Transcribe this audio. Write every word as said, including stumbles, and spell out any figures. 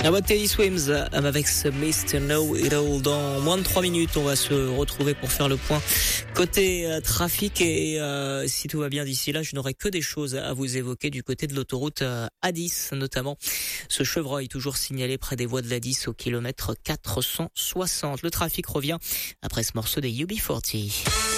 About Teddy Swims avec ce mister Know It All. Dans moins de trois minutes, on va se retrouver pour faire le point côté euh, trafic et euh, si tout va bien d'ici là, je n'aurai que des choses à vous évoquer du côté de l'autoroute euh, A dix, notamment ce chevreuil toujours signalé près des voies de l'A dix au kilomètre quatre cent soixante. Le trafic revient après ce morceau des U B quarante.